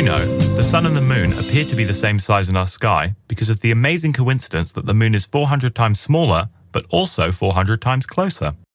you know, the Sun and the Moon appear to be the same size in our sky because of the amazing coincidence that the Moon is 400 times smaller, but also 400 times closer.